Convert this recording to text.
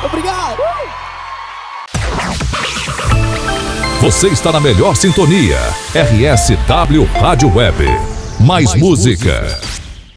Obrigado! Você está na melhor sintonia. RSW Rádio Web. Mais música.